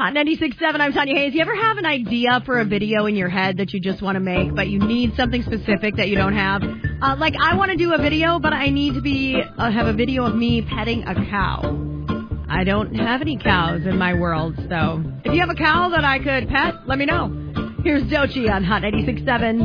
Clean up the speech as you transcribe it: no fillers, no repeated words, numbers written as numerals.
Hot 96.7, I'm Tanya Hayes. You ever have an idea for a video in your head that you just want to make, but you need something specific that you don't have? Like, I want to do a video, but I need to have a video of me petting a cow. I don't have any cows in my world, so if you have a cow that I could pet, let me know. Here's Doechii on Hot 96.7.